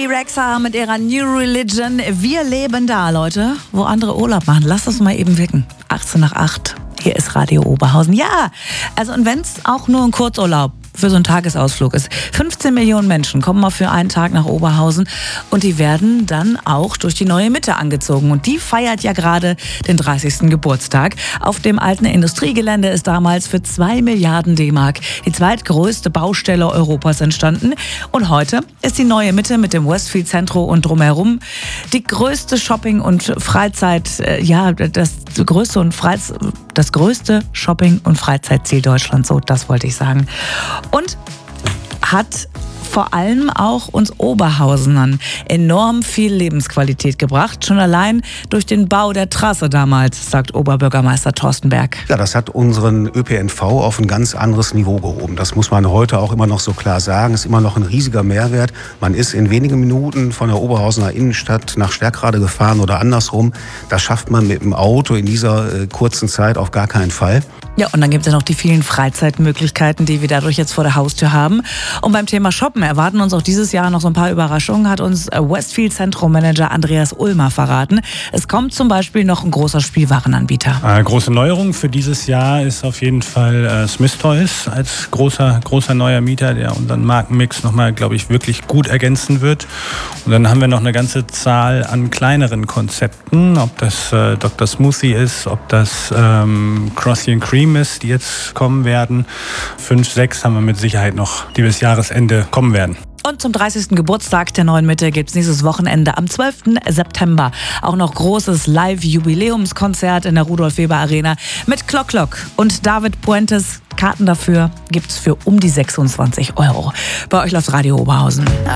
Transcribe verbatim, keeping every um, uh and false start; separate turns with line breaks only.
Bebe Rexha mit ihrer New Religion. Wir leben da, Leute, wo andere Urlaub machen. Lasst das mal eben wirken. achtzehn nach acht. Hier ist Radio Oberhausen. Ja, also und wenn es auch nur ein Kurzurlaub für so einen Tagesausflug ist. fünfzehn Millionen Menschen kommen mal für einen Tag nach Oberhausen und die werden dann auch durch die neue Mitte angezogen. Und die feiert ja gerade den dreißigsten Geburtstag. Auf dem alten Industriegelände ist damals für zwei Milliarden D-Mark die zweitgrößte Baustelle Europas entstanden. Und heute ist die neue Mitte mit dem Westfield Centro und drumherum die größte Shopping- und Freizeit, äh, ja, das größte und Freiz- das größte Shopping- und Freizeitziel Deutschlands. So, das wollte ich sagen. Und hat vor allem auch uns Oberhausenern enorm viel Lebensqualität gebracht. Schon allein durch den Bau der Trasse damals, sagt Oberbürgermeister Thorsten Berg.
Ja, das hat unseren Ö P N V auf ein ganz anderes Niveau gehoben. Das muss man heute auch immer noch so klar sagen. Ist immer noch ein riesiger Mehrwert. Man ist in wenigen Minuten von der Oberhausener Innenstadt nach Stärkrade gefahren oder andersrum. Das schafft man mit dem Auto in dieser äh, kurzen Zeit auf gar keinen Fall.
Ja, und dann gibt es ja noch die vielen Freizeitmöglichkeiten, die wir dadurch jetzt vor der Haustür haben. Und beim Thema Shoppen erwarten uns auch dieses Jahr noch so ein paar Überraschungen, hat uns Westfield Zentrum-Manager Andreas Ulmer verraten. Es kommt zum Beispiel noch ein großer Spielwarenanbieter.
Eine große Neuerung für dieses Jahr ist auf jeden Fall äh, Smith Toys als großer, großer neuer Mieter, der unseren Markenmix nochmal, glaube ich, wirklich gut ergänzen wird. Und dann haben wir noch eine ganze Zahl an kleineren Konzepten, ob das äh, Doktor Smoothie ist, ob das ähm, Crossy and Cream ist, die jetzt kommen werden. Fünf, sechs haben wir mit Sicherheit noch, die bis Jahresende kommen werden.
Und zum dreißigsten Geburtstag der neuen Mitte gibt es nächstes Wochenende am zwölften September auch noch großes Live-Jubiläumskonzert in der Rudolf-Weber-Arena mit Klock Klock und David Puentes. Karten dafür gibt's für um die sechsundzwanzig Euro. Bei euch läuft Radio Oberhausen.